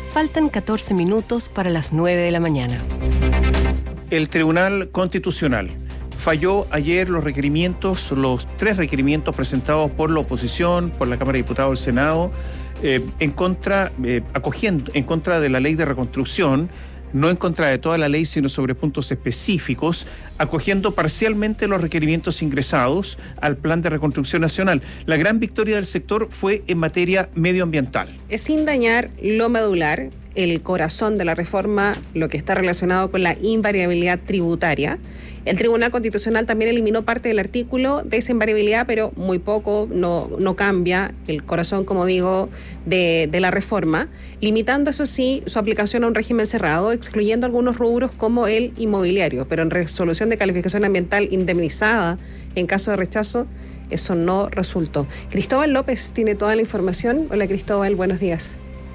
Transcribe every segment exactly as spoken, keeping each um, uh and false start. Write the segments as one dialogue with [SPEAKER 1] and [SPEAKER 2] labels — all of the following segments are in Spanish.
[SPEAKER 1] Faltan catorce minutos para las nueve de la mañana.
[SPEAKER 2] El Tribunal Constitucional falló ayer los requerimientos, los tres requerimientos presentados por la oposición, por la Cámara de Diputados del Senado, eh, en contra, eh, acogiendo, en contra de la ley de reconstrucción, no en contra de toda la ley, sino sobre puntos específicos, acogiendo parcialmente los requerimientos ingresados al Plan de Reconstrucción Nacional. La gran victoria del sector fue en materia medioambiental.
[SPEAKER 3] Es sin dañar lo medular, el corazón de la reforma, lo que está relacionado con la invariabilidad tributaria. El Tribunal Constitucional también eliminó parte del artículo de esa invariabilidad, pero muy poco, no, no cambia el corazón, como digo, de, de la reforma, limitando, eso sí, su aplicación a un régimen cerrado, excluyendo algunos rubros como el inmobiliario, pero en resolución de calificación ambiental indemnizada en caso de rechazo, eso no resultó. Cristóbal López tiene toda la información. Hola Cristóbal, buenos días.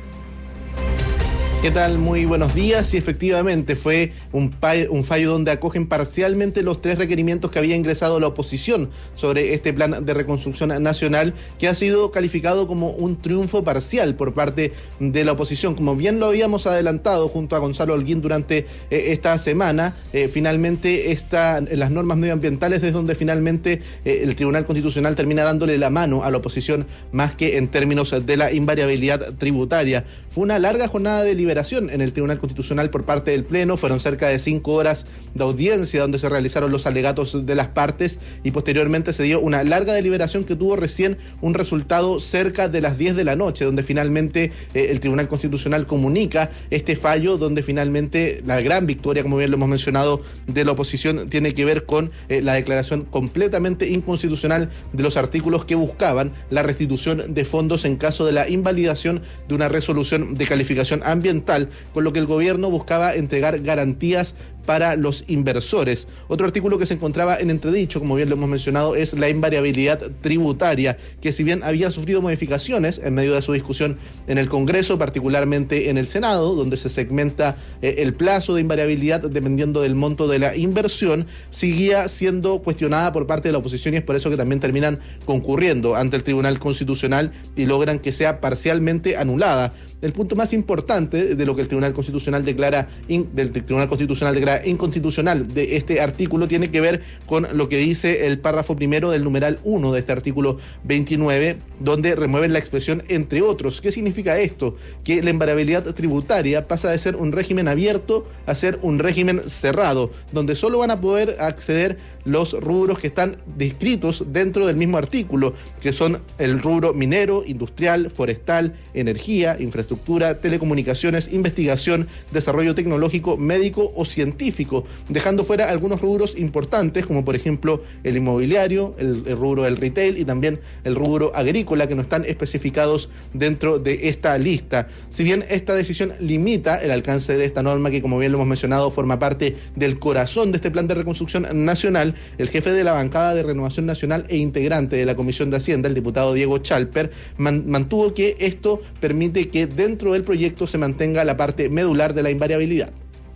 [SPEAKER 4] ¿Qué tal? Muy buenos días. Y efectivamente fue un, pa- un fallo donde acogen parcialmente los tres requerimientos que había ingresado la oposición sobre este plan de reconstrucción nacional, que ha sido calificado como un triunfo parcial por parte de la oposición. Como bien lo habíamos adelantado junto a Gonzalo Holguín durante eh, esta semana, eh, finalmente esta, las normas medioambientales es donde finalmente eh, el Tribunal Constitucional termina dándole la mano a la oposición más que en términos de la invariabilidad tributaria. Fue una larga jornada de liberación en el Tribunal Constitucional por parte del Pleno. Fueron cerca de cinco horas de audiencia donde se realizaron los alegatos de las partes y posteriormente se dio una larga deliberación que tuvo recién un resultado cerca de las diez de la noche, donde finalmente eh, el Tribunal Constitucional comunica este fallo, donde finalmente la gran victoria, como bien lo hemos mencionado, de la oposición tiene que ver con eh, la declaración completamente inconstitucional de los artículos que buscaban la restitución de fondos en caso de la invalidación de una resolución de calificación ambiental, con lo que el gobierno buscaba entregar garantías para los inversores. Otro artículo que se encontraba en entredicho, como bien lo hemos mencionado, es la invariabilidad tributaria, que si bien había sufrido modificaciones en medio de su discusión en el Congreso, particularmente en el Senado, donde se segmenta eh, el plazo de invariabilidad dependiendo del monto de la inversión, seguía siendo cuestionada por parte de la oposición y es por eso que también terminan concurriendo ante el Tribunal Constitucional y logran que sea parcialmente anulada. El punto más importante de lo que el Tribunal Constitucional declara, in, del Tribunal Constitucional declara inconstitucional de este artículo tiene que ver con lo que dice el párrafo primero del numeral uno de este artículo veintinueve, donde remueven la expresión entre otros. ¿Qué significa esto? Que la invariabilidad tributaria pasa de ser un régimen abierto a ser un régimen cerrado, donde solo van a poder acceder los rubros que están descritos dentro del mismo artículo, que son el rubro minero, industrial, forestal, energía, infraestructura, telecomunicaciones, investigación, desarrollo tecnológico, médico o científico, dejando fuera algunos rubros importantes, como por ejemplo el inmobiliario, el, el rubro del retail y también el rubro agrícola, que no están especificados dentro de esta lista. Si bien esta decisión limita el alcance de esta norma, que como bien lo hemos mencionado forma parte del corazón de este plan de reconstrucción nacional, el jefe de la bancada de Renovación Nacional e integrante de la Comisión de Hacienda, el diputado Diego Chalper, man, mantuvo que esto permite que dentro del proyecto se mantenga la parte medular de la invariabilidad.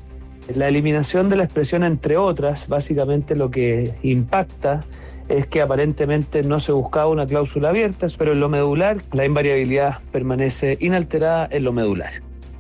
[SPEAKER 5] La eliminación de la expresión entre otras, básicamente lo que impacta es que aparentemente no se buscaba una cláusula abierta, pero en lo medular la invariabilidad permanece inalterada en lo medular.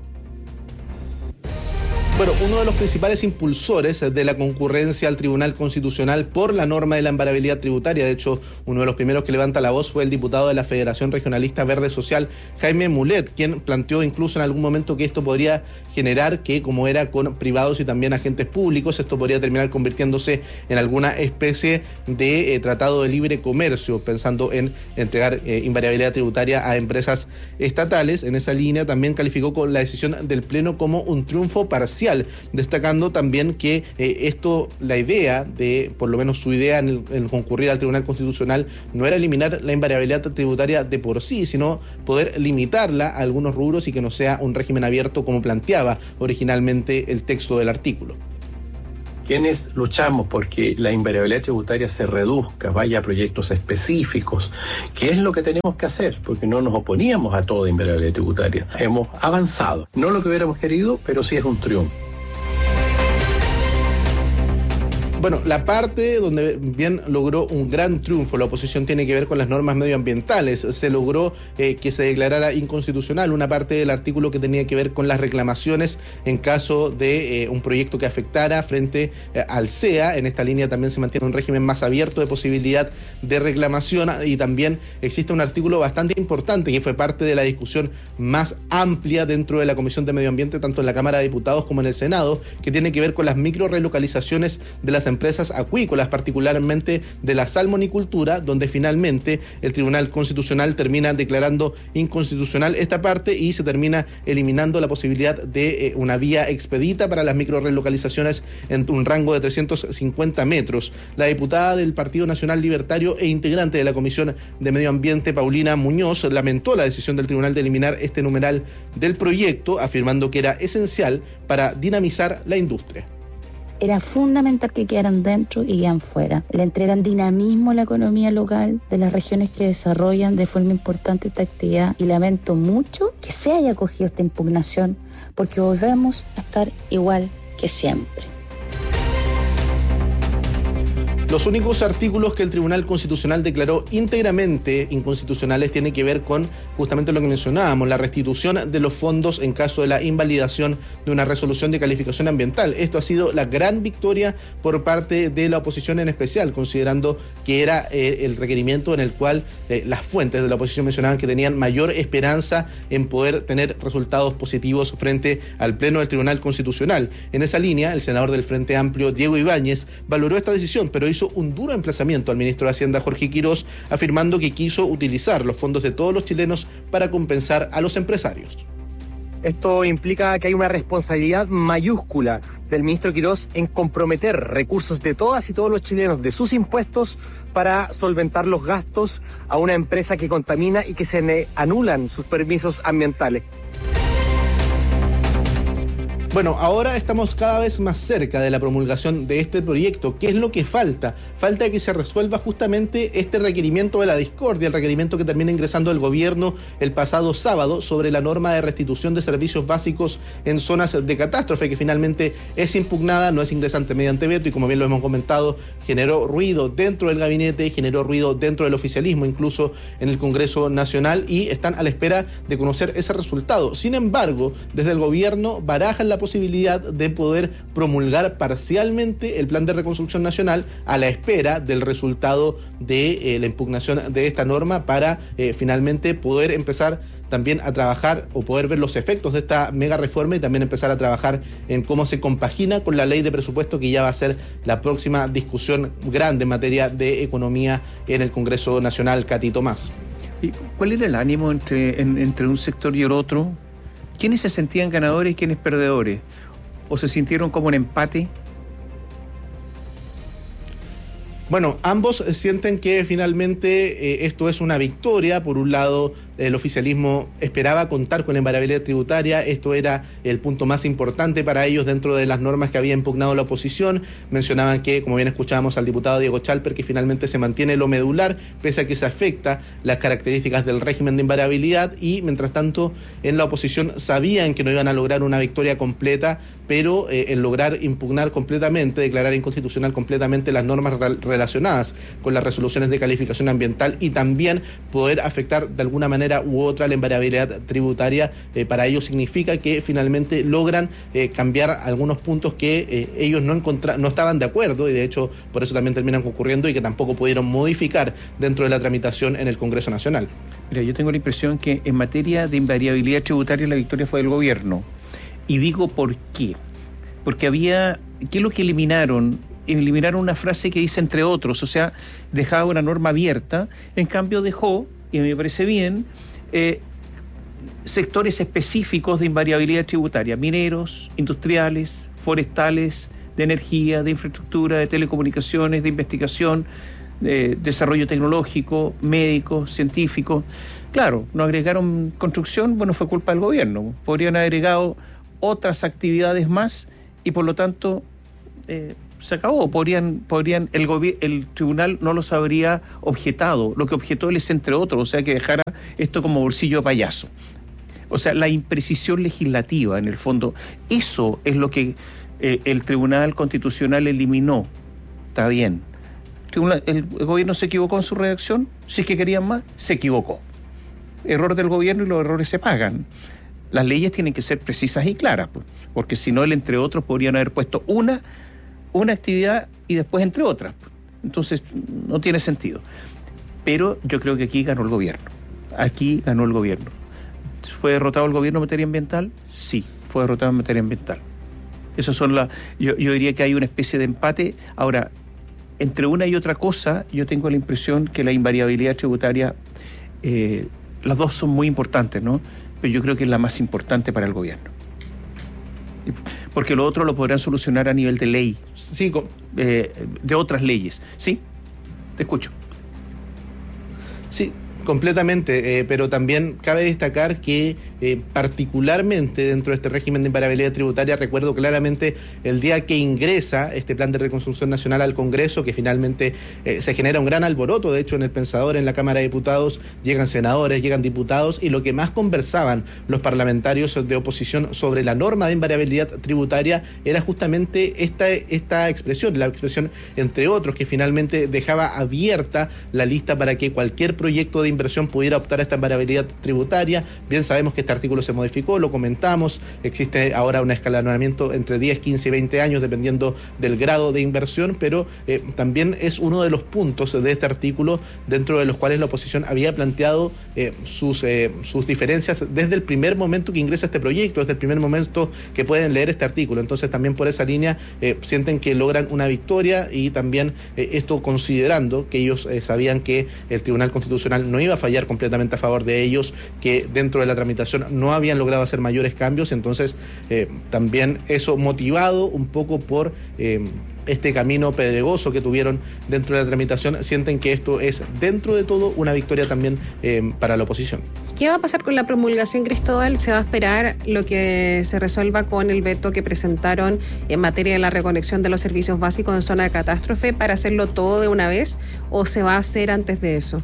[SPEAKER 4] Bueno, uno de los principales impulsores de la concurrencia al Tribunal Constitucional por la norma de la invariabilidad tributaria, de hecho, uno de los primeros que levanta la voz fue el diputado de la Federación Regionalista Verde Social, Jaime Mulet, quien planteó incluso en algún momento que esto podría generar que, como era con privados y también agentes públicos, esto podría terminar convirtiéndose en alguna especie de eh, tratado de libre comercio, pensando en entregar eh, invariabilidad tributaria a empresas estatales. En esa línea también calificó con la decisión del Pleno como un triunfo parcial, destacando también que eh, esto, la idea de, por lo menos su idea en el, en concurrir al Tribunal Constitucional, no era eliminar la invariabilidad tributaria de por sí, sino poder limitarla a algunos rubros y que no sea un régimen abierto como planteaba originalmente el texto del artículo.
[SPEAKER 6] Quienes luchamos porque la invariabilidad tributaria se reduzca, vaya a proyectos específicos, ¿qué es lo que tenemos que hacer? Porque no nos oponíamos a toda invariabilidad tributaria. Hemos avanzado. No lo que hubiéramos querido, pero sí es un triunfo.
[SPEAKER 4] Bueno, la parte donde bien logró un gran triunfo la oposición tiene que ver con las normas medioambientales. Se logró eh, que se declarara inconstitucional una parte del artículo que tenía que ver con las reclamaciones en caso de eh, un proyecto que afectara frente eh, al C E A. En esta línea también se mantiene un régimen más abierto de posibilidad de reclamación, y también existe un artículo bastante importante que fue parte de la discusión más amplia dentro de la Comisión de Medio Ambiente, tanto en la Cámara de Diputados como en el Senado, que tiene que ver con las micro relocalizaciones de las empresas acuícolas, particularmente de la salmonicultura, donde finalmente el Tribunal Constitucional termina declarando inconstitucional esta parte y se termina eliminando la posibilidad de eh, una vía expedita para las micro relocalizaciones en un rango de trescientos cincuenta metros. La diputada del Partido Nacional Libertario e integrante de la Comisión de Medio Ambiente, Paulina Muñoz, lamentó la decisión del tribunal de eliminar este numeral del proyecto, afirmando que era esencial para dinamizar la industria.
[SPEAKER 7] Era fundamental que quedaran dentro y quedaran fuera. Le entregan dinamismo a la economía local de las regiones que desarrollan de forma importante esta actividad, y lamento mucho que se haya acogido esta impugnación, porque volvemos a estar igual que siempre.
[SPEAKER 4] Los únicos artículos que el Tribunal Constitucional declaró íntegramente inconstitucionales tienen que ver con justamente lo que mencionábamos, la restitución de los fondos en caso de la invalidación de una resolución de calificación ambiental. Esto ha sido la gran victoria por parte de la oposición en especial, considerando que era eh, el requerimiento en el cual eh, las fuentes de la oposición mencionaban que tenían mayor esperanza en poder tener resultados positivos frente al Pleno del Tribunal Constitucional. En esa línea, el senador del Frente Amplio, Diego Ibáñez, valoró esta decisión, pero hizo un duro emplazamiento al ministro de Hacienda, Jorge Quirós, afirmando que quiso utilizar los fondos de todos los chilenos para compensar a los empresarios.
[SPEAKER 8] Esto implica que hay una responsabilidad mayúscula del ministro Quirós en comprometer recursos de todas y todos los chilenos, de sus impuestos, para solventar los gastos a una empresa que contamina y que se le anulan sus permisos ambientales.
[SPEAKER 4] Bueno, ahora estamos cada vez más cerca de la promulgación de este proyecto. ¿Qué es lo que falta? Falta que se resuelva justamente este requerimiento de la discordia, el requerimiento que termina ingresando el gobierno el pasado sábado sobre la norma de restitución de servicios básicos en zonas de catástrofe, que finalmente es impugnada, no es ingresante mediante veto, y como bien lo hemos comentado, generó ruido dentro del gabinete, generó ruido dentro del oficialismo, incluso en el Congreso Nacional, y están a la espera de conocer ese resultado. Sin embargo, desde el gobierno barajan la posibilidad de poder promulgar parcialmente el Plan de Reconstrucción Nacional a la espera del resultado de eh, la impugnación de esta norma para eh, finalmente poder empezar también a trabajar o poder ver los efectos de esta mega reforma, y también empezar a trabajar en cómo se compagina con la ley de presupuesto, que ya va a ser la próxima discusión grande en materia de economía en el Congreso Nacional. Katy Tomás.
[SPEAKER 2] ¿Y cuál era el ánimo entre, en, entre un sector y el otro? ¿Quiénes se sentían ganadores y quiénes perdedores? ¿O se sintieron como un empate?
[SPEAKER 4] Bueno, ambos sienten que finalmente eh, esto es una victoria. Por un lado, el oficialismo esperaba contar con la invariabilidad tributaria. Esto era el punto más importante para ellos dentro de las normas que había impugnado la oposición. Mencionaban que, como bien escuchábamos al diputado Diego Chalper, que finalmente se mantiene lo medular, pese a que se afecta las características del régimen de invariabilidad. Y, mientras tanto, en la oposición sabían que no iban a lograr una victoria completa, pero eh, el lograr impugnar completamente, declarar inconstitucional completamente las normas relacionadas con las resoluciones de calificación ambiental, y también poder afectar de alguna manera u otra la invariabilidad tributaria, eh, para ellos significa que finalmente logran eh, cambiar algunos puntos que eh, ellos no, encontra- no estaban de acuerdo, y de hecho por eso también terminan concurriendo y que tampoco pudieron modificar dentro de la tramitación en el Congreso Nacional.
[SPEAKER 2] Mira, yo tengo la impresión que en materia de invariabilidad tributaria la victoria fue del gobierno. Y digo por qué. Porque había... ¿Qué es lo que eliminaron? Eliminaron una frase que dice entre otros, o sea, dejaba una norma abierta. En cambio dejó, y me parece bien, eh, sectores específicos de invariabilidad tributaria: mineros, industriales, forestales, de energía, de infraestructura, de telecomunicaciones, de investigación, de desarrollo tecnológico, médicos, científicos. Claro, no agregaron construcción, bueno, fue culpa del gobierno. Podrían haber agregado otras actividades más y por lo tanto eh, se acabó. Podrían, podrían el, gobi- el tribunal no los habría objetado. Lo que objetó él es entre otros, o sea, que dejara esto como bolsillo de payaso. O sea, la imprecisión legislativa, en el fondo, eso es lo que eh, el Tribunal Constitucional eliminó. está bien. El, el gobierno se equivocó en su redacción, si es que querían más, se equivocó. Error del gobierno y los errores se pagan. Las leyes tienen que ser precisas y claras, pues, porque si no, el entre otros podrían haber puesto una, una actividad y después entre otras. Pues. Entonces, no tiene sentido. Pero yo creo que aquí ganó el gobierno. Aquí ganó el gobierno. ¿Fue derrotado el gobierno en materia ambiental? Sí, fue derrotado en materia ambiental. Esas son las. Yo, yo diría que hay una especie de empate. Ahora, entre una y otra cosa, yo tengo la impresión que la invariabilidad tributaria, eh, las dos son muy importantes, ¿no? Pero yo creo que es la más importante para el gobierno. Porque lo otro lo podrán solucionar a nivel de ley,
[SPEAKER 4] sí, con...
[SPEAKER 2] eh, de otras leyes. ¿Sí? Te escucho.
[SPEAKER 4] Sí, completamente, eh, pero también cabe destacar que eh, particularmente dentro de este régimen de invariabilidad tributaria, recuerdo claramente el día que ingresa este plan de reconstrucción nacional al Congreso, que finalmente eh, se genera un gran alboroto, de hecho en el Pensador, en la Cámara de Diputados, llegan senadores, llegan diputados, y lo que más conversaban los parlamentarios de oposición sobre la norma de invariabilidad tributaria era justamente esta, esta expresión, la expresión entre otros, que finalmente dejaba abierta la lista para que cualquier proyecto de inversión pudiera optar a esta invariabilidad tributaria. Bien sabemos que este artículo se modificó, lo comentamos, existe ahora un escalonamiento entre diez, quince y veinte años dependiendo del grado de inversión, pero eh, también es uno de los puntos de este artículo dentro de los cuales la oposición había planteado eh, sus, eh, sus diferencias desde el primer momento que ingresa este proyecto, desde el primer momento que pueden leer este artículo. Entonces también por esa línea eh, sienten que logran una victoria, y también eh, esto considerando que ellos eh, sabían que el Tribunal Constitucional no iba a fallar completamente a favor de ellos, que dentro de la tramitación no habían logrado hacer mayores cambios. Entonces eh, también eso motivado un poco por eh, este camino pedregoso que tuvieron dentro de la tramitación, sienten que esto es dentro de todo una victoria también eh, para la oposición.
[SPEAKER 3] ¿Qué va a pasar con la promulgación, Cristóbal? ¿Se va a esperar lo que se resuelva con el veto que presentaron en materia de la reconexión de los servicios básicos en zona de catástrofe para hacerlo todo de una vez, o se va a hacer antes de eso?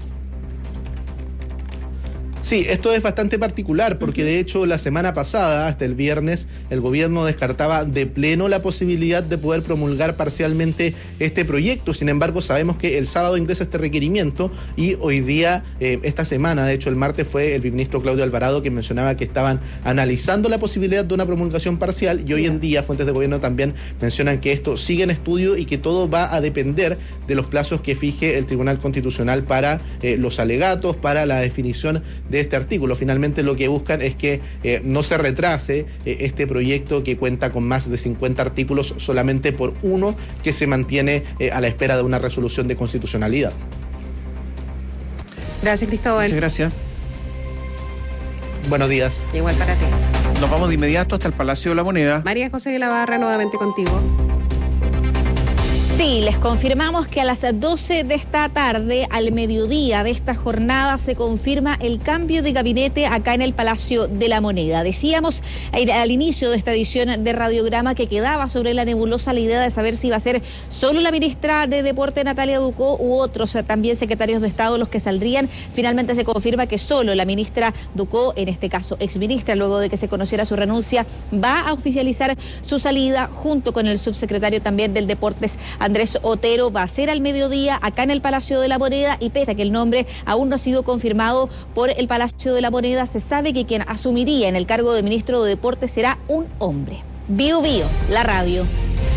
[SPEAKER 4] Sí, esto es bastante particular porque de hecho la semana pasada, hasta el viernes, el gobierno descartaba de pleno la posibilidad de poder promulgar parcialmente este proyecto. Sin embargo, sabemos que el sábado ingresa este requerimiento, y hoy día, eh, esta semana, de hecho el martes, fue el ministro Claudio Alvarado que mencionaba que estaban analizando la posibilidad de una promulgación parcial, y hoy en día fuentes de gobierno también mencionan que esto sigue en estudio y que todo va a depender de los plazos que fije el Tribunal Constitucional para eh, los alegatos, para la definición de este artículo. Finalmente lo que buscan es que eh, no se retrase eh, este proyecto que cuenta con más de cincuenta artículos solamente por uno que se mantiene eh, a la espera de una resolución de constitucionalidad.
[SPEAKER 3] Gracias, Cristóbal.
[SPEAKER 2] Muchas gracias.
[SPEAKER 4] Buenos días.
[SPEAKER 3] Igual para ti.
[SPEAKER 2] Nos vamos de inmediato hasta el Palacio de la Moneda.
[SPEAKER 3] María José de la Barra, nuevamente contigo.
[SPEAKER 9] Sí, les confirmamos que a las doce de esta tarde, al mediodía de esta jornada, se confirma el cambio de gabinete acá en el Palacio de la Moneda. Decíamos al inicio de esta edición de Radiograma que quedaba sobre la nebulosa la idea de saber si iba a ser solo la ministra de Deporte, Natalia Ducó, u otros también secretarios de Estado los que saldrían. Finalmente se confirma que solo la ministra Ducó, en este caso exministra, luego de que se conociera su renuncia, va a oficializar su salida junto con el subsecretario también del Deportes, Andrés Otero. Va a ser al mediodía acá en el Palacio de la Moneda, y pese a que el nombre aún no ha sido confirmado por el Palacio de la Moneda, se sabe que quien asumiría en el cargo de ministro de Deportes será un hombre. Bio Bio, la radio.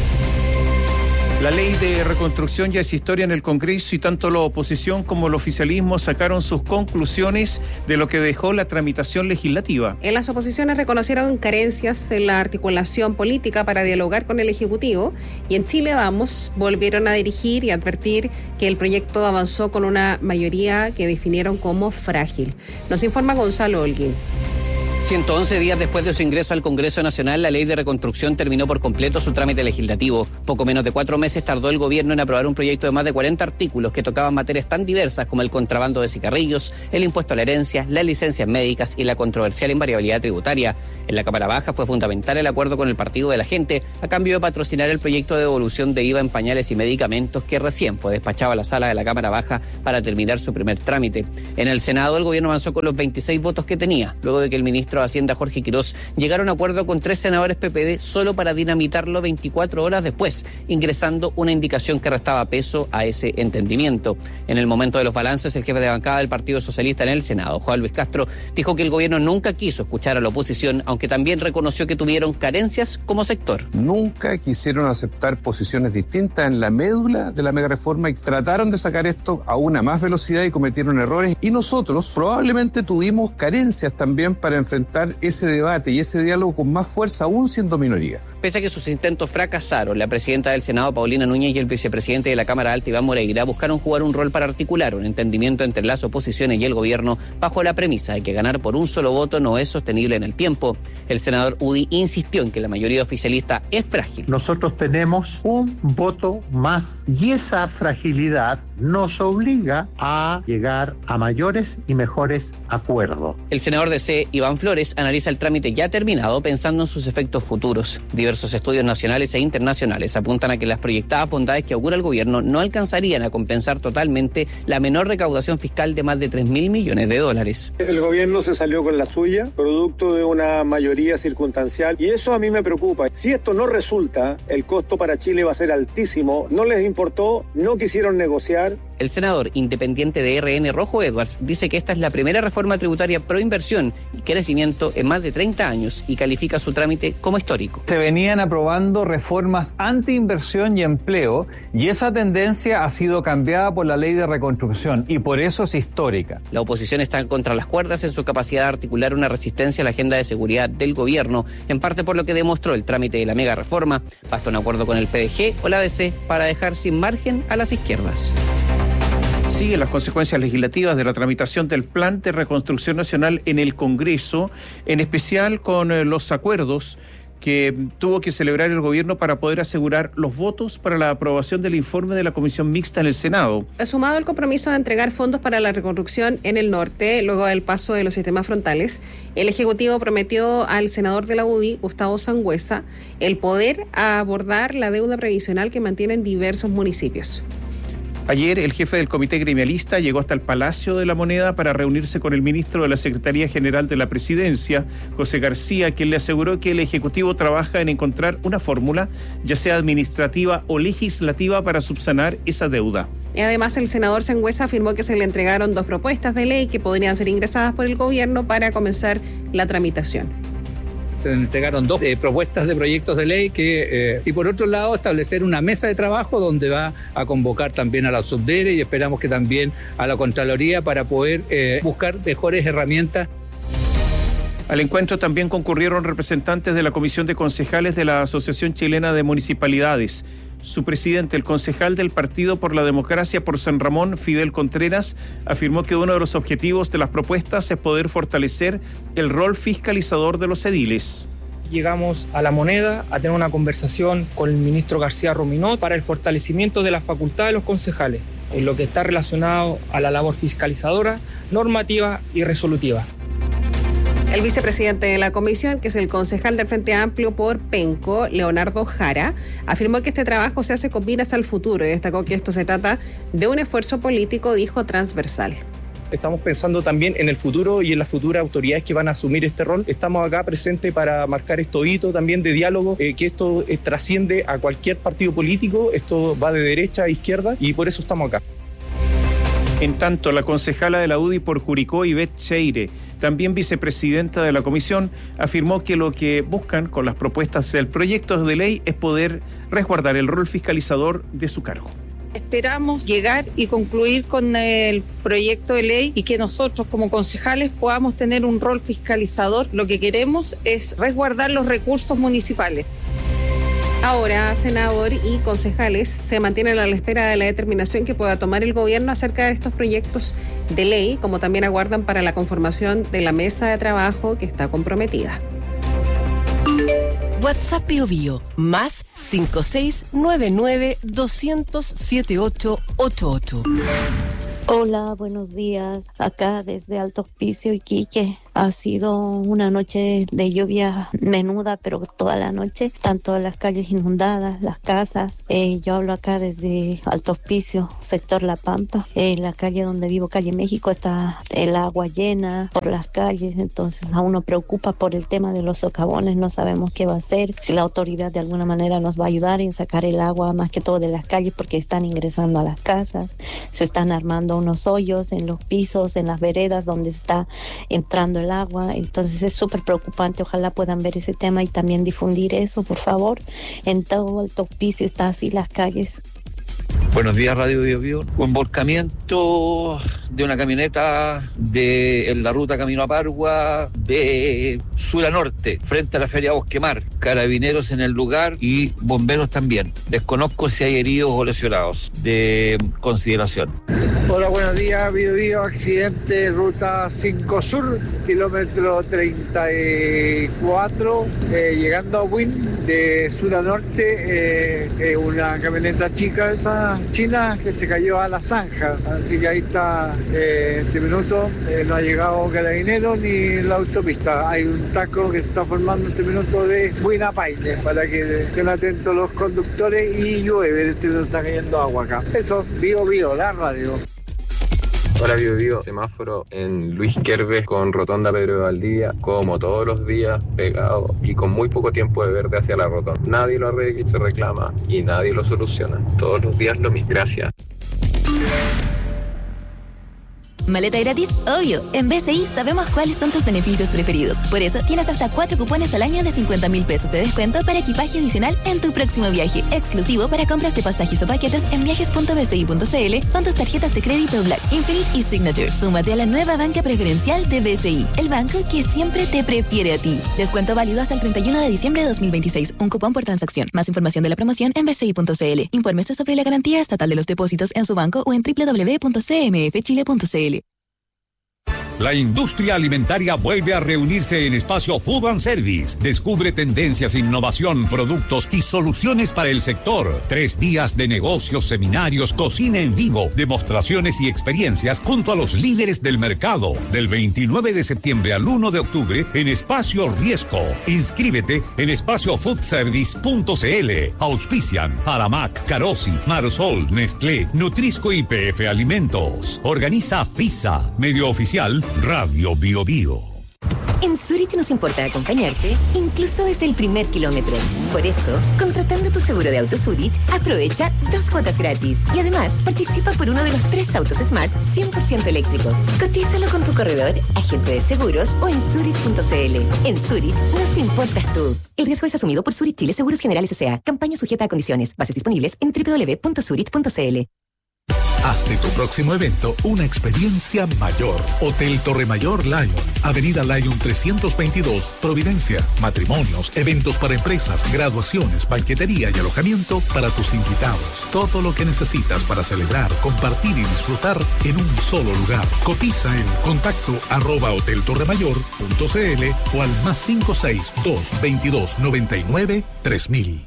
[SPEAKER 2] La ley de reconstrucción ya es historia en el Congreso, y tanto la oposición como el oficialismo sacaron sus conclusiones de lo que dejó la tramitación legislativa.
[SPEAKER 3] En las oposiciones reconocieron carencias en la articulación política para dialogar con el Ejecutivo, y en Chile Vamos volvieron a dirigir y advertir que el proyecto avanzó con una mayoría que definieron como frágil. Nos informa Gonzalo Holguín.
[SPEAKER 10] ciento once días después de su ingreso al Congreso Nacional, la ley de reconstrucción terminó por completo su trámite legislativo. Poco menos de cuatro meses tardó el gobierno en aprobar un proyecto de más de cuarenta artículos que tocaban materias tan diversas como el contrabando de cigarrillos, el impuesto a la herencia, las licencias médicas y la controversial invariabilidad tributaria. En la Cámara Baja fue fundamental el acuerdo con el Partido de la Gente a cambio de patrocinar el proyecto de devolución de I V A en pañales y medicamentos que recién fue despachado a la sala de la Cámara Baja para terminar su primer trámite. En el Senado, el gobierno avanzó con los veintiséis votos que tenía, luego de que el ministro de Hacienda, Jorge Quirós, llegara a un acuerdo con tres senadores P P D solo para dinamitarlo veinticuatro horas después. dólares, ingresando una indicación que restaba peso a ese entendimiento. En el momento de los balances, el jefe de bancada del Partido Socialista en el Senado, Juan Luis Castro, dijo que el gobierno nunca quiso escuchar a la oposición, aunque también reconoció que tuvieron carencias como sector.
[SPEAKER 11] Nunca quisieron aceptar posiciones distintas en la médula de la megareforma y trataron de sacar esto a una más velocidad y cometieron errores. Y nosotros probablemente tuvimos carencias también para enfrentar ese debate y ese diálogo con más fuerza, aún siendo minoría.
[SPEAKER 10] Pese a que sus intentos fracasaron, la presidenta del Senado, Paulina Núñez, y el vicepresidente de la Cámara Alta, Iván Moreira, buscaron jugar un rol para articular un entendimiento entre las oposiciones y el gobierno bajo la premisa de que ganar por un solo voto no es sostenible en el tiempo. El senador Udi insistió en que la mayoría oficialista es frágil.
[SPEAKER 12] Nosotros tenemos un voto más y esa fragilidad nos obliga a llegar a mayores y mejores acuerdos.
[SPEAKER 10] El senador D C, Iván Flores, analiza el trámite ya terminado pensando en sus efectos futuros. Diversos estudios nacionales e internacionales apuntan a que las proyectadas bondades que augura el gobierno no alcanzarían a compensar totalmente la menor recaudación fiscal de más de tres mil millones de dólares.
[SPEAKER 13] El gobierno se salió con la suya, producto de una mayoría circunstancial, y eso a mí me preocupa. Si esto no resulta, el costo para Chile va a ser altísimo. No les importó, no quisieron negociar.
[SPEAKER 10] El senador independiente de R N, Rojo Edwards, dice que esta es la primera reforma tributaria pro inversión y crecimiento en más de treinta años y califica su trámite como histórico.
[SPEAKER 14] Se venían aprobando reformas anti-inversión y empleo y esa tendencia ha sido cambiada por la ley de reconstrucción y por eso es histórica.
[SPEAKER 10] La oposición está contra las cuerdas en su capacidad de articular una resistencia a la agenda de seguridad del gobierno, en parte por lo que demostró el trámite de la mega reforma. Basta un acuerdo con el P D G o la A D C para dejar sin margen a las izquierdas.
[SPEAKER 2] Siguen las consecuencias legislativas de la tramitación del Plan de Reconstrucción Nacional en el Congreso, en especial con eh, los acuerdos que tuvo que celebrar el gobierno para poder asegurar los votos para la aprobación del informe de la Comisión Mixta en el Senado.
[SPEAKER 3] Sumado el compromiso de entregar fondos para la reconstrucción en el norte, luego del paso de los sistemas frontales, el Ejecutivo prometió al senador de la U D I, Gustavo Sangüesa, el poder abordar la deuda previsional que mantienen diversos municipios.
[SPEAKER 2] Ayer, el jefe del Comité Gremialista llegó hasta el Palacio de la Moneda para reunirse con el ministro de la Secretaría General de la Presidencia, José García, quien le aseguró que el Ejecutivo trabaja en encontrar una fórmula, ya sea administrativa o legislativa, para subsanar esa deuda.
[SPEAKER 3] Y además, el senador Sangüesa afirmó que se le entregaron dos propuestas de ley que podrían ser ingresadas por el gobierno para comenzar la tramitación.
[SPEAKER 15] Se entregaron dos eh, propuestas de proyectos de ley que, eh, y por otro lado, establecer una mesa de trabajo donde va a convocar también a la Subdere y esperamos que también a la Contraloría para poder eh, buscar mejores herramientas.
[SPEAKER 2] Al encuentro también concurrieron representantes de la Comisión de Concejales de la Asociación Chilena de Municipalidades. Su presidente, el concejal del Partido por la Democracia por San Ramón, Fidel Contreras, afirmó que uno de los objetivos de las propuestas es poder fortalecer el rol fiscalizador de los ediles.
[SPEAKER 16] Llegamos a La Moneda a tener una conversación con el ministro García Rominot para el fortalecimiento de la facultad de los concejales, en lo que está relacionado a la labor fiscalizadora, normativa y resolutiva.
[SPEAKER 3] El vicepresidente de la comisión, que es el concejal del Frente Amplio por Penco, Leonardo Jara, afirmó que este trabajo se hace con miras al futuro y destacó que esto se trata de un esfuerzo político, dijo, transversal.
[SPEAKER 17] Estamos pensando también en el futuro y en las futuras autoridades que van a asumir este rol. Estamos acá presentes para marcar estos hitos también de diálogo, eh, que esto eh, trasciende a cualquier partido político, esto va de derecha a izquierda y por eso estamos acá.
[SPEAKER 2] En tanto, la concejala de la U D I por Curicó, Ivette Cheire, también vicepresidenta de la comisión, afirmó que lo que buscan con las propuestas del proyecto de ley es poder resguardar el rol fiscalizador de su cargo.
[SPEAKER 18] Esperamos llegar y concluir con el proyecto de ley y que nosotros como concejales podamos tener un rol fiscalizador. Lo que queremos es resguardar los recursos municipales.
[SPEAKER 3] Ahora, senador y concejales se mantienen a la espera de la determinación que pueda tomar el gobierno acerca de estos proyectos de ley, como también aguardan para la conformación de la mesa de trabajo que está comprometida.
[SPEAKER 1] WhatsApp Bio Bio, más cinco seis nueve nueve dos cero cero siete ocho ocho ocho.
[SPEAKER 19] Hola, buenos días. Acá desde Alto Hospicio, Iquique. Ha sido una noche de lluvia menuda, pero toda la noche. Están todas las calles inundadas, las casas. Eh, yo hablo acá desde Alto Hospicio, sector La Pampa. En la calle donde vivo, calle México, está el agua llena por las calles. Entonces a uno preocupa por el tema de los socavones. No sabemos qué va a hacer, si la autoridad de alguna manera nos va a ayudar en sacar el agua más que todo de las calles, porque están ingresando a las casas. Se están armando unos hoyos en los pisos, en las veredas donde está entrando el agua. Entonces es súper preocupante. Ojalá puedan ver ese tema y también difundir eso, por favor. En todo Alto Hospicio está así las calles.
[SPEAKER 20] Buenos días, Radio Bio Bio. Un volcamiento de una camioneta de en la ruta camino a Pargua de sur a norte, frente a la feria Bosquemar. Carabineros en el lugar y bomberos también. Desconozco si hay heridos o lesionados de consideración.
[SPEAKER 21] Hola, buenos días, Bio Bio. Accidente, ruta cinco Sur, kilómetro treinta y cuatro, eh, llegando a Win, de sur a norte, eh, eh, una camioneta chica esa china que se cayó a la zanja, así que ahí está. Eh, este minuto eh, no ha llegado carabinero ni la autopista. Hay un taco que se está formando este minuto de buena paile, para que estén atentos los conductores, y llueve, este minuto está cayendo agua acá. Eso, Bio Bio, la radio.
[SPEAKER 22] Hola, Bio Bio, semáforo en Luis Querves con Rotonda Pedro de Valdivia, como todos los días, pegado y con muy poco tiempo de verde hacia la rotonda. Nadie lo arregla y se reclama y nadie lo soluciona. Todos los días lo mismo. Gracias.
[SPEAKER 23] Maleta gratis, obvio. En B C I sabemos cuáles son tus beneficios preferidos. Por eso tienes hasta cuatro cupones al año de cincuenta mil pesos de descuento para equipaje adicional en tu próximo viaje. Exclusivo para compras de pasajes o paquetes en viajes punto b c i punto c l con tus tarjetas de crédito Black, Infinite y Signature. Súmate a la nueva banca preferencial de B C I, el banco que siempre te prefiere a ti. Descuento válido hasta el treinta y uno de diciembre de dos mil veintiséis. Un cupón por transacción. Más información de la promoción en b c i punto c l. Infórmese sobre la garantía estatal de los depósitos en su banco o en w w w punto c m f chile punto c l.
[SPEAKER 24] La industria alimentaria vuelve a reunirse en Espacio Food and Service. Descubre tendencias, innovación, productos y soluciones para el sector. Tres días de negocios, seminarios, cocina en vivo, demostraciones y experiencias junto a los líderes del mercado. Del veintinueve de septiembre al uno de octubre en Espacio Riesco. Inscríbete en espacio food service punto c l. Auspician Aramac, Carosi, Marsol, Nestlé, Nutrisco y P F Alimentos. Organiza FISA, medio oficial Radio Bio Bio.
[SPEAKER 25] En Zurich nos importa acompañarte, incluso desde el primer kilómetro. Por eso, contratando tu seguro de auto Zurich, aprovecha dos cuotas gratis. Y además, participa por uno de los tres autos Smart cien por ciento eléctricos. Cotízalo con tu corredor, agente de seguros o en zurich punto c l. En Zurich nos importas tú. El riesgo es asumido por Zurich Chile Seguros Generales S A. Campaña sujeta a condiciones. Bases disponibles en w w w punto zurich punto c l.
[SPEAKER 26] Haz de tu próximo evento una experiencia mayor. Hotel Torre Mayor Lyon, Avenida Lyon trescientos veintidós, Providencia. Matrimonios, eventos para empresas, graduaciones, banquetería y alojamiento para tus invitados. Todo lo que necesitas para celebrar, compartir y disfrutar en un solo lugar. Cotiza en contacto arroba hotel torre mayor punto c l o al más cinco seis dos veintidós noventa y nueve tres mil.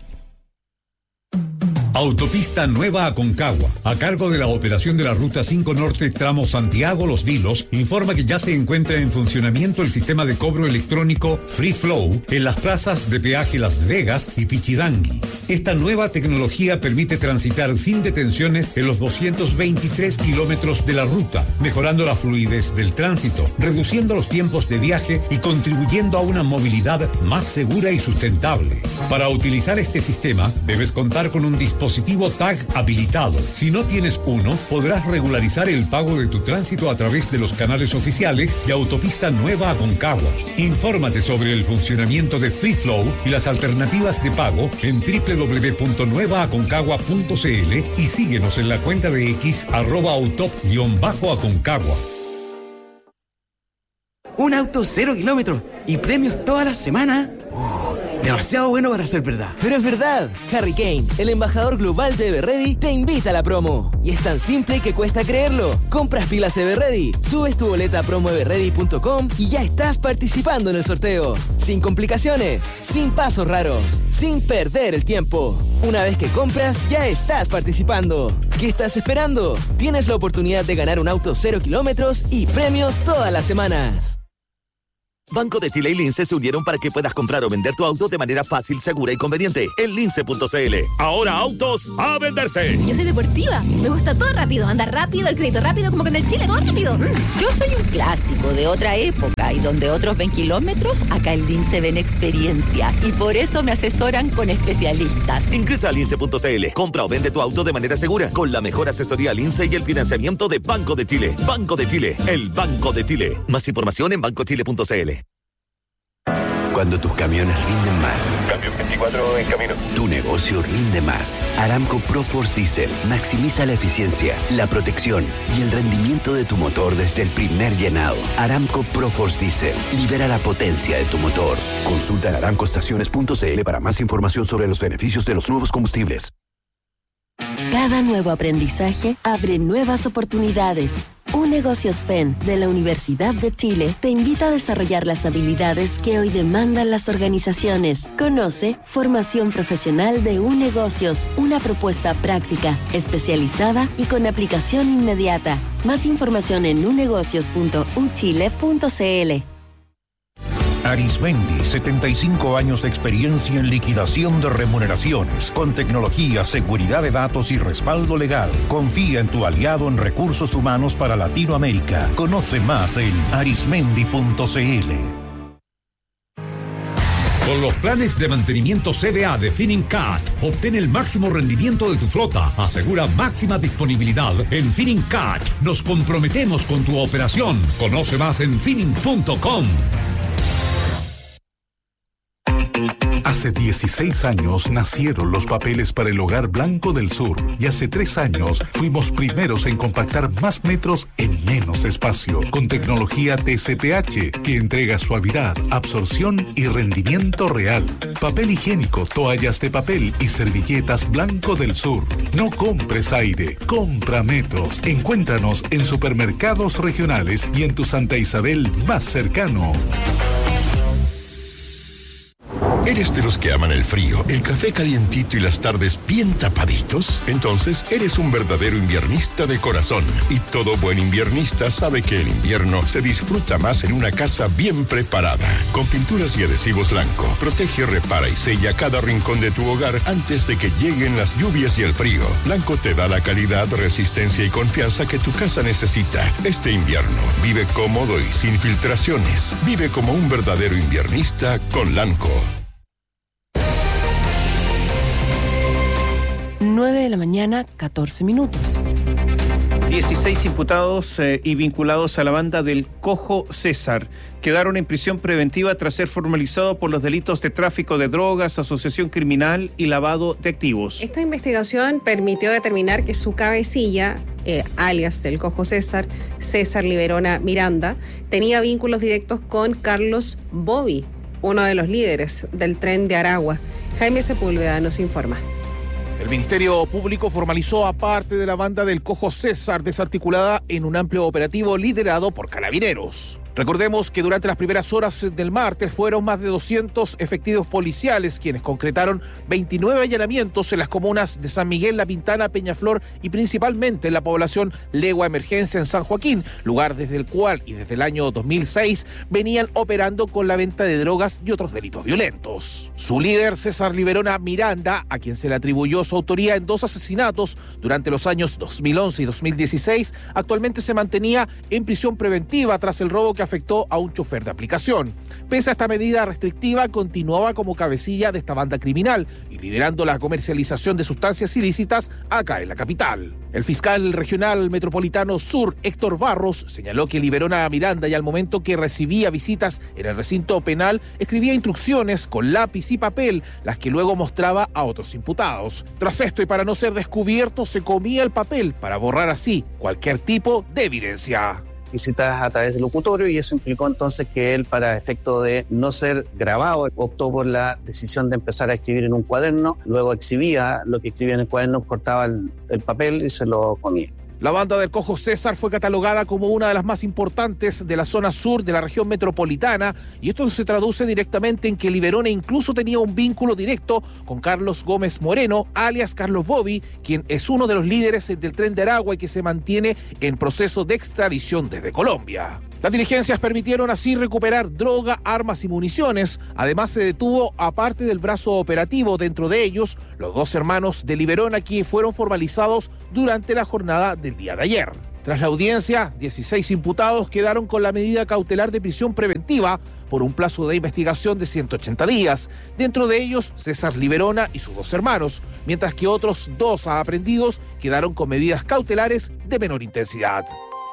[SPEAKER 24] Autopista Nueva Aconcagua, a cargo de la operación de la Ruta cinco Norte tramo Santiago-Los Vilos, informa que ya se encuentra en funcionamiento el sistema de cobro electrónico Free Flow en las plazas de peaje Las Vegas y Pichidangui. Esta nueva tecnología permite transitar sin detenciones en los doscientos veintitrés kilómetros de la ruta, mejorando la fluidez del tránsito, reduciendo los tiempos de viaje y contribuyendo a una movilidad más segura y sustentable. Para utilizar este sistema, debes contar con un dispositivo dispositivo T A G habilitado. Si no tienes uno, podrás regularizar el pago de tu tránsito a través de los canales oficiales de Autopista Nueva Aconcagua. Infórmate sobre el funcionamiento de Free Flow y las alternativas de pago en w w w punto nueva aconcagua punto c l y síguenos en la cuenta de X arroba autop-aconcagua.
[SPEAKER 27] Un auto cero kilómetros y premios toda la semana. Oh, demasiado bueno para ser verdad.
[SPEAKER 28] Pero es verdad. Harry Kane, el embajador global de Everready, te invita a la promo. Y es tan simple que cuesta creerlo. Compras pilas Everready, subes tu boleta a promo everready punto com y ya estás participando en el sorteo. Sin complicaciones, sin pasos raros, sin perder el tiempo. Una vez que compras, ya estás participando. ¿Qué estás esperando? Tienes la oportunidad de ganar un auto cero kilómetros y premios todas las semanas.
[SPEAKER 4] Banco de Chile y Lince se unieron para que puedas comprar o vender tu auto de manera fácil, segura y conveniente en lince punto c l. Ahora autos a venderse.
[SPEAKER 23] Yo soy deportiva, me gusta todo rápido, andar rápido, el crédito rápido, como que en el Chile todo rápido.
[SPEAKER 5] Yo soy un clásico de otra época y donde otros ven kilómetros, acá en Lince ven experiencia y por eso me asesoran con especialistas.
[SPEAKER 4] Ingresa a lince punto c l, compra o vende tu auto de manera segura con la mejor asesoría Lince y el financiamiento de Banco de Chile. Banco de Chile, el Banco de Chile. Más información en banco chile punto c l.
[SPEAKER 6] Cuando tus camiones rinden más.
[SPEAKER 22] Cambio veinticuatro en camino.
[SPEAKER 6] Tu negocio rinde más. Aramco ProForce Diesel maximiza la eficiencia, la protección y el rendimiento de tu motor desde el primer llenado. Aramco ProForce Diesel libera la potencia de tu motor. Consulta en aramco estaciones punto c l para más información sobre los beneficios de los nuevos combustibles.
[SPEAKER 7] Cada nuevo aprendizaje abre nuevas oportunidades. Unegocios F E N de la Universidad de Chile te invita a desarrollar las habilidades que hoy demandan las organizaciones. Conoce Formación Profesional de Unegocios, una propuesta práctica, especializada y con aplicación inmediata. Más información en unegocios punto u chile punto c l.
[SPEAKER 24] Arismendi, setenta y cinco años de experiencia en liquidación de remuneraciones, con tecnología, seguridad de datos y respaldo legal. Confía en tu aliado en recursos humanos para Latinoamérica. Conoce más en arismendi punto c l. Con los planes de mantenimiento C D A de Finincat, obtén el máximo rendimiento de tu flota. Asegura máxima disponibilidad. En Finincat nos comprometemos con tu operación. Conoce más en finin punto com.
[SPEAKER 26] Hace dieciséis años nacieron los papeles para el Hogar Blanco del Sur y hace tres años fuimos primeros en compactar más metros en menos espacio con tecnología T C P H que entrega suavidad, absorción y rendimiento real. Papel higiénico, toallas de papel y servilletas Blanco del Sur. No compres aire, compra metros. Encuéntranos en supermercados regionales y en tu Santa Isabel más cercano.
[SPEAKER 8] ¿Eres de los que aman el frío, el café calientito y las tardes bien tapaditos? Entonces, eres un verdadero inviernista de corazón. Y todo buen inviernista sabe que el invierno se disfruta más en una casa bien preparada. Con pinturas y adhesivos Lanco, protege, repara y sella cada rincón de tu hogar antes de que lleguen las lluvias y el frío. Lanco te da la calidad, resistencia y confianza que tu casa necesita. Este invierno, vive cómodo y sin filtraciones. Vive como un verdadero inviernista con Lanco.
[SPEAKER 1] nueve de la mañana, catorce minutos.
[SPEAKER 2] dieciséis imputados eh, y vinculados a la banda del Cojo César quedaron en prisión preventiva tras ser formalizados por los delitos de tráfico de drogas, asociación criminal y lavado de activos.
[SPEAKER 3] Esta investigación permitió determinar que su cabecilla, eh, alias del Cojo César, César Liberona Miranda, tenía vínculos directos con Carlos Bobby, uno de los líderes del Tren de Aragua. Jaime Sepúlveda nos informa.
[SPEAKER 9] El Ministerio Público formalizó a parte de la banda del Cojo César, desarticulada en un amplio operativo liderado por carabineros. Recordemos que durante las primeras horas del martes fueron más de doscientos efectivos policiales quienes concretaron veintinueve allanamientos en las comunas de San Miguel, La Pintana, Peñaflor y principalmente en la población Legua Emergencia en San Joaquín, lugar desde el cual y desde el año dos mil seis venían operando con la venta de drogas y otros delitos violentos. Su líder, César Liberona Miranda, a quien se le atribuyó su autoría en dos asesinatos durante los años dos mil once y dos mil dieciséis, actualmente se mantenía en prisión preventiva tras el robo que afectó a un chofer de aplicación. Pese a esta medida restrictiva, continuaba como cabecilla de esta banda criminal y liderando la comercialización de sustancias ilícitas acá en la capital. El fiscal regional metropolitano sur, Héctor Barros, señaló que Liberona Miranda y al momento que recibía visitas en el recinto penal, escribía instrucciones con lápiz y papel, las que luego mostraba a otros imputados. Tras esto y para no ser descubierto, se comía el papel para borrar así cualquier tipo de evidencia.
[SPEAKER 11] Visitas a través del locutorio y eso implicó entonces que él, para efecto de no ser grabado, optó por la decisión de empezar a escribir en un cuaderno, luego exhibía lo que escribía en el cuaderno, cortaba el, el papel y se lo comía.
[SPEAKER 9] La banda del Cojo César fue catalogada como una de las más importantes de la zona sur de la región metropolitana, y esto se traduce directamente en que Liberona incluso tenía un vínculo directo con Carlos Gómez Moreno, alias Carlos Bobby, quien es uno de los líderes del Tren de Aragua y que se mantiene en proceso de extradición desde Colombia. Las diligencias permitieron así recuperar droga, armas y municiones. Además, se detuvo a parte del brazo operativo, dentro de ellos los dos hermanos de Liberona, que fueron formalizados durante la jornada del día de ayer. Tras la audiencia, dieciséis imputados quedaron con la medida cautelar de prisión preventiva por un plazo de investigación de ciento ochenta días. Dentro de ellos, César Liberona y sus dos hermanos, mientras que otros dos aprehendidos quedaron con medidas cautelares de menor intensidad.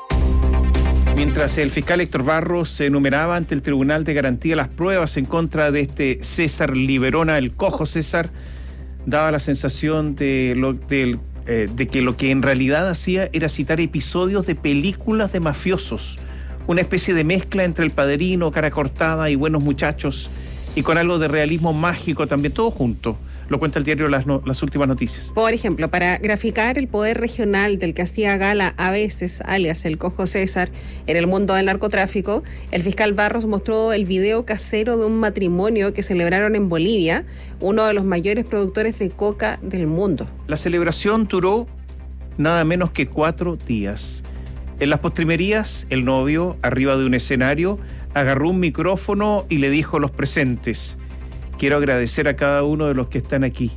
[SPEAKER 2] Mientras el fiscal Héctor Barros se enumeraba ante el Tribunal de Garantía las pruebas en contra de este César Liberona, el Cojo César, daba la sensación de, lo, de, eh, de que lo que en realidad hacía era citar episodios de películas de mafiosos, una especie de mezcla entre El Padrino, Cara Cortada y Buenos Muchachos, y con algo de realismo mágico también, todo junto. Lo cuenta el diario Las, no, las Últimas Noticias.
[SPEAKER 3] Por ejemplo, para graficar el poder regional del que hacía gala a veces, alias el Cojo César, en el mundo del narcotráfico, el fiscal Barros mostró el video casero de un matrimonio que celebraron en Bolivia, uno de los mayores productores de coca del mundo.
[SPEAKER 2] La celebración duró nada menos que cuatro días. En las postrimerías, el novio, arriba de un escenario, agarró un micrófono y le dijo a los presentes: quiero agradecer a cada uno de los que están aquí.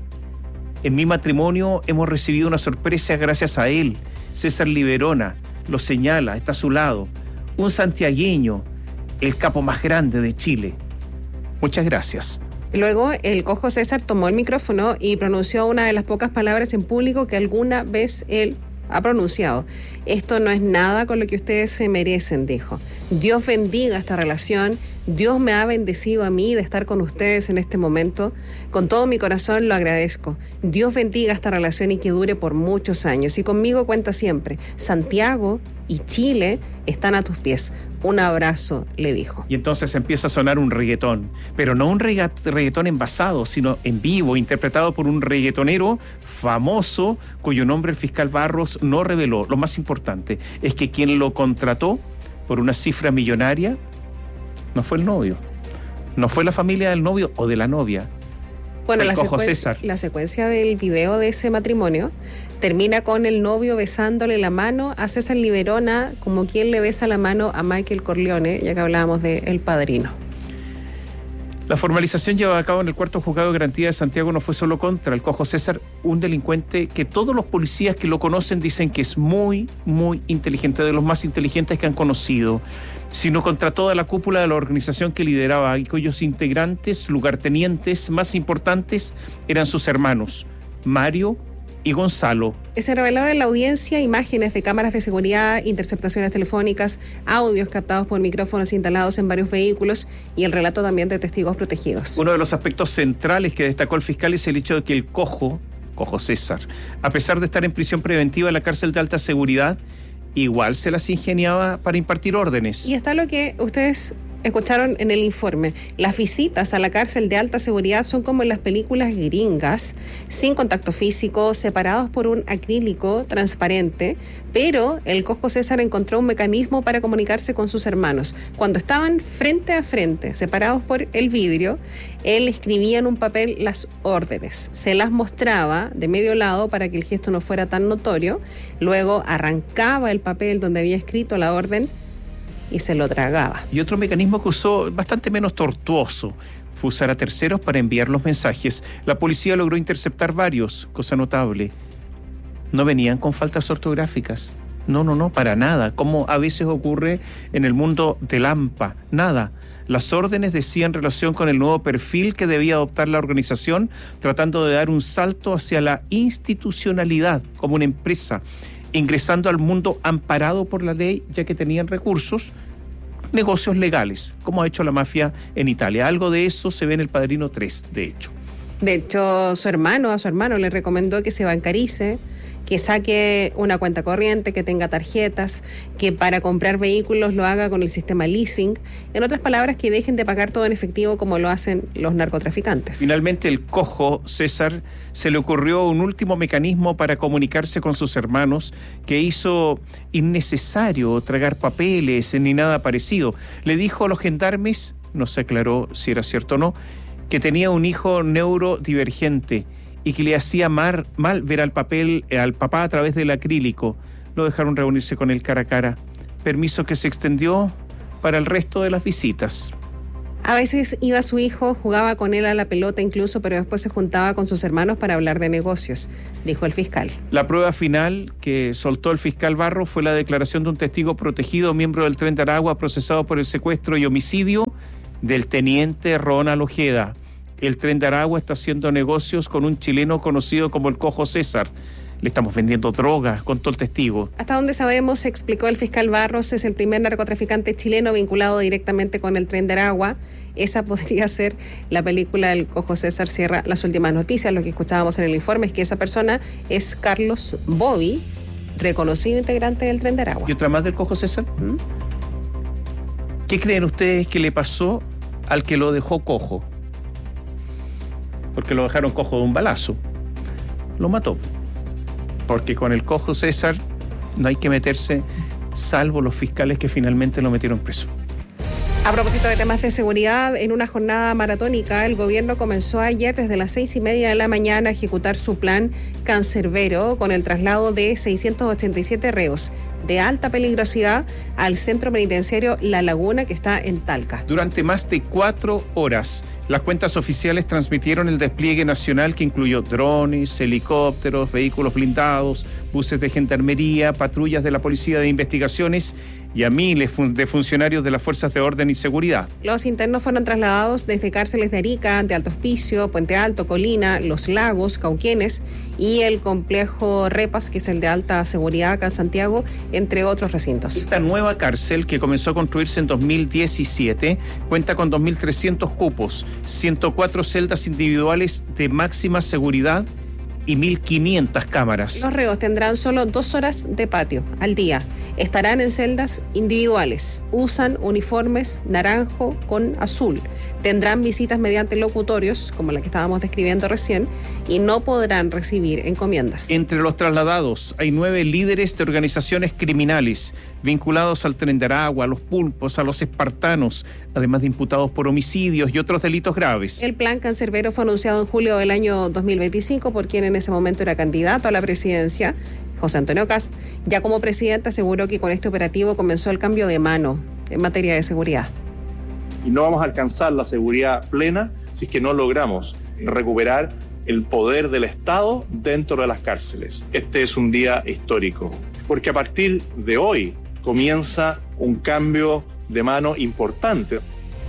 [SPEAKER 2] En mi matrimonio hemos recibido una sorpresa gracias a él. César Liberona lo señala, está a su lado. Un santiagueño, el capo más grande de Chile. Muchas gracias.
[SPEAKER 3] Luego, el Cojo César tomó el micrófono y pronunció una de las pocas palabras en público que alguna vez él ha pronunciado. Esto no es nada con lo que ustedes se merecen, dijo. Dios bendiga esta relación. Dios me ha bendecido a mí de estar con ustedes en este momento. Con todo mi corazón lo agradezco. Dios bendiga esta relación y que dure por muchos años. Y conmigo cuenta siempre. Santiago y Chile están a tus pies. Un abrazo, le dijo.
[SPEAKER 2] Y entonces empieza a sonar un reggaetón, pero no un reggaetón envasado, sino en vivo, interpretado por un reggaetonero famoso, cuyo nombre el fiscal Barros no reveló. Lo más importante es que quien lo contrató por una cifra millonaria no fue el novio, no fue la familia del novio o de la novia.
[SPEAKER 3] Bueno, la,
[SPEAKER 2] Cojo
[SPEAKER 3] secuen-
[SPEAKER 2] César.
[SPEAKER 3] la secuencia del video de ese matrimonio termina con el novio besándole la mano a César Liberona, como quien le besa la mano a Michael Corleone, ya que hablábamos de El Padrino.
[SPEAKER 2] La formalización llevada a cabo en el cuarto juzgado de garantía de Santiago no fue solo contra el Cojo César, un delincuente que todos los policías que lo conocen dicen que es muy, muy inteligente, de los más inteligentes que han conocido, sino contra toda la cúpula de la organización que lideraba y cuyos integrantes, lugartenientes más importantes eran sus hermanos, Mario y Gonzalo.
[SPEAKER 3] Se revelaron en la audiencia imágenes de cámaras de seguridad, interceptaciones telefónicas, audios captados por micrófonos instalados en varios vehículos y el relato también de testigos protegidos.
[SPEAKER 2] Uno de los aspectos centrales que destacó el fiscal es el hecho de que el Cojo, Cojo César, a pesar de estar en prisión preventiva en la cárcel de alta seguridad, igual se las ingeniaba para impartir órdenes.
[SPEAKER 3] Y está lo que ustedes escucharon en el informe. Las visitas a la cárcel de alta seguridad son como en las películas gringas, sin contacto físico, separados por un acrílico transparente, pero el Cojo César encontró un mecanismo para comunicarse con sus hermanos. Cuando estaban frente a frente, separados por el vidrio, él escribía en un papel las órdenes, se las mostraba de medio lado para que el gesto no fuera tan notorio, luego arrancaba el papel donde había escrito la orden y se lo tragaba.
[SPEAKER 2] Y otro mecanismo que usó, bastante menos tortuoso, fue usar a terceros para enviar los mensajes. La policía logró interceptar varios, cosa notable. No venían con faltas ortográficas. No, no, no, para nada. Como a veces ocurre en el mundo del AMPA. Nada. Las órdenes decían relación con el nuevo perfil que debía adoptar la organización, tratando de dar un salto hacia la institucionalidad como una empresa, ingresando al mundo amparado por la ley, ya que tenían recursos, negocios legales, como ha hecho la mafia en Italia. Algo de eso se ve en El Padrino tres, de hecho.
[SPEAKER 3] De hecho, su hermano, a su hermano le recomendó que se bancarice, que saque una cuenta corriente, que tenga tarjetas, que para comprar vehículos lo haga con el sistema leasing. En otras palabras, que dejen de pagar todo en efectivo como lo hacen los narcotraficantes.
[SPEAKER 2] Finalmente, el cojo César se le ocurrió un último mecanismo para comunicarse con sus hermanos que hizo innecesario tragar papeles ni nada parecido. Le dijo a los gendarmes, no se aclaró si era cierto o no, que tenía un hijo neurodivergente y que le hacía mal, mal ver al papel, al papá a través del acrílico. Lo dejaron reunirse con él cara a cara. Permiso que se extendió para el resto de las visitas.
[SPEAKER 3] A veces iba su hijo, jugaba con él a la pelota incluso, pero después se juntaba con sus hermanos para hablar de negocios, dijo el fiscal.
[SPEAKER 2] La prueba final que soltó el fiscal Barro fue la declaración de un testigo protegido, miembro del Tren de Aragua, procesado por el secuestro y homicidio del teniente Ronald Ojeda. El Tren de Aragua está haciendo negocios con un chileno conocido como el Cojo César. Le estamos vendiendo drogas, contó el testigo.
[SPEAKER 3] Hasta donde sabemos, explicó el fiscal Barros, es el primer narcotraficante chileno vinculado directamente con el Tren de Aragua. Esa podría ser la película El Cojo César cierra las últimas noticias. Lo que escuchábamos en el informe es que esa persona es Carlos Bobby, reconocido integrante del Tren de Aragua.
[SPEAKER 2] ¿Y otra más del Cojo César? ¿Mm? ¿Qué creen ustedes que le pasó al que lo dejó cojo? Porque lo dejaron cojo de un balazo. Lo mató. Porque con el Cojo César no hay que meterse, salvo los fiscales que finalmente lo metieron preso.
[SPEAKER 3] A propósito de temas de seguridad, en una jornada maratónica, el gobierno comenzó ayer desde las seis y media de la mañana a ejecutar su plan Cancerbero con el traslado de seiscientos ochenta y siete reos de alta peligrosidad al centro penitenciario La Laguna, que está en Talca.
[SPEAKER 2] Durante más de cuatro horas, las cuentas oficiales transmitieron el despliegue nacional que incluyó drones, helicópteros, vehículos blindados, buses de gendarmería, patrullas de la Policía de Investigaciones y a miles de funcionarios de las Fuerzas de Orden y Seguridad.
[SPEAKER 3] Los internos fueron trasladados desde cárceles de Arica, de Alto Hospicio, Puente Alto, Colina, Los Lagos, Cauquenes y el complejo Repas, que es el de alta seguridad acá en Santiago, entre otros recintos.
[SPEAKER 2] Esta nueva cárcel, que comenzó a construirse en dos mil diecisiete, cuenta con dos mil trescientos cupos, ciento cuatro celdas individuales de máxima seguridad y mil quinientas cámaras.
[SPEAKER 3] Los reos tendrán solo dos horas de patio al día. Estarán en celdas individuales. Usan uniformes naranjo con azul. Tendrán visitas mediante locutorios, como la que estábamos describiendo recién, y no podrán recibir encomiendas.
[SPEAKER 2] Entre los trasladados hay nueve líderes de organizaciones criminales vinculados al Tren de Aragua, a los Pulpos, a los Espartanos, además de imputados por homicidios y otros delitos graves.
[SPEAKER 3] El plan Cancerbero fue anunciado en julio del año dos mil veinticinco por quien en ese momento era candidato a la presidencia, José Antonio Kast. Ya como presidente aseguró que con este operativo comenzó el cambio de mano en materia de seguridad.
[SPEAKER 10] Y no vamos a alcanzar la seguridad plena si es que no logramos recuperar el poder del Estado dentro de las cárceles. Este es un día histórico, porque a partir de hoy comienza un cambio de mano importante.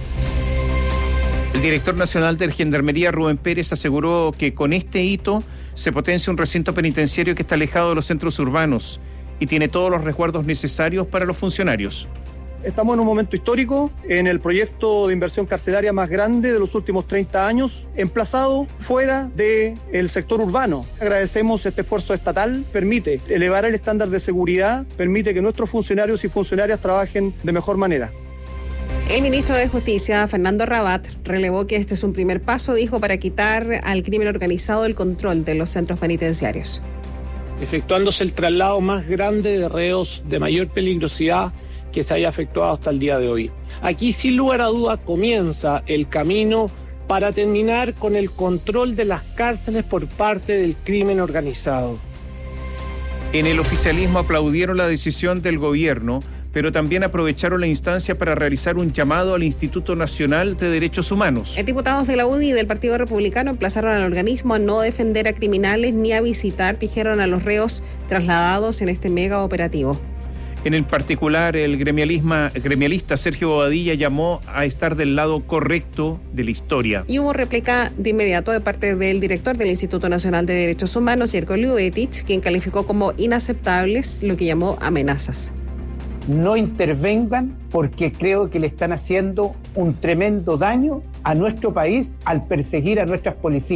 [SPEAKER 2] El director nacional de Gendarmería, Rubén Pérez, aseguró que con este hito se potencia un recinto penitenciario que está alejado de los centros urbanos y tiene todos los resguardos necesarios para los funcionarios.
[SPEAKER 12] Estamos en un momento histórico, en el proyecto de inversión carcelaria más grande de los últimos treinta años, emplazado fuera del sector urbano. Agradecemos este esfuerzo estatal, permite elevar el estándar de seguridad, permite que nuestros funcionarios y funcionarias trabajen de mejor manera.
[SPEAKER 3] El ministro de Justicia, Fernando Rabat, relevó que este es un primer paso, dijo, para quitar al crimen organizado el control de los centros penitenciarios.
[SPEAKER 13] Efectuándose el traslado más grande de reos de mayor peligrosidad que se haya efectuado hasta el día de hoy. Aquí, sin lugar a duda, comienza el camino para terminar con el control de las cárceles por parte del crimen organizado.
[SPEAKER 2] En el oficialismo aplaudieron la decisión del gobierno, pero también aprovecharon la instancia para realizar un llamado al Instituto Nacional de Derechos Humanos.
[SPEAKER 3] El diputados de la U D I y del Partido Republicano emplazaron al organismo a no defender a criminales ni a visitar, dijeron, a los reos trasladados en este mega operativo.
[SPEAKER 2] En el particular, el gremialista Sergio Bobadilla llamó a estar del lado correcto de la historia.
[SPEAKER 3] Y hubo réplica de inmediato de parte del director del Instituto Nacional de Derechos Humanos, Jerko Ljubetic, quien calificó como inaceptables lo que llamó amenazas.
[SPEAKER 14] No intervengan porque creo que le están haciendo un tremendo daño a nuestro país al perseguir a nuestras policías.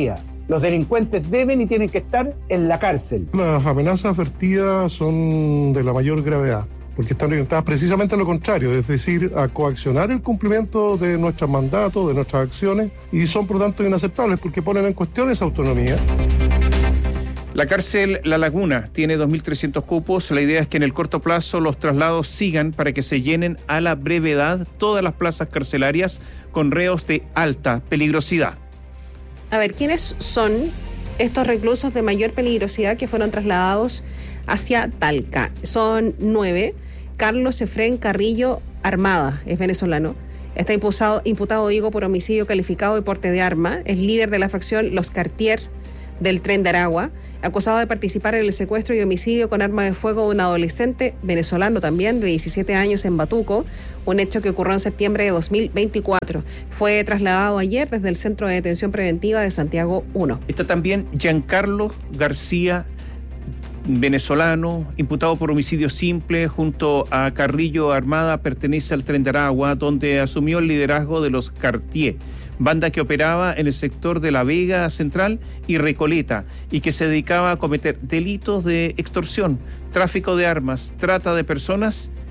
[SPEAKER 14] Los delincuentes deben y tienen que estar en la cárcel.
[SPEAKER 15] Las amenazas vertidas son de la mayor gravedad, porque están orientadas precisamente a lo contrario, es decir, a coaccionar el cumplimiento de nuestros mandatos, de nuestras acciones, y son por tanto inaceptables porque ponen en cuestión esa autonomía.
[SPEAKER 2] La cárcel La Laguna tiene dos mil trescientos cupos. La idea es que en el corto plazo los traslados sigan para que se llenen a la brevedad todas las plazas carcelarias con reos de alta peligrosidad.
[SPEAKER 3] A ver, ¿quiénes son estos reclusos de mayor peligrosidad que fueron trasladados hacia Talca? Son nueve. Carlos Efrén Carrillo Armada, es venezolano. Está imputado, imputado, digo, por homicidio calificado y porte de arma. Es líder de la facción Los Cartier del Tren de Aragua, acusado de participar en el secuestro y homicidio con arma de fuego de un adolescente venezolano también de diecisiete años en Batuco, un hecho que ocurrió en septiembre de dos mil veinticuatro. Fue trasladado ayer desde el Centro de Detención Preventiva de Santiago uno.
[SPEAKER 2] Está también Giancarlo García, venezolano, imputado por homicidio simple junto a Carrillo Armada, pertenece al Tren de Aragua, donde asumió el liderazgo de los Cartier, banda que operaba en el sector de La Vega Central y Recoleta y que se dedicaba a cometer delitos de extorsión, tráfico de armas, trata de personas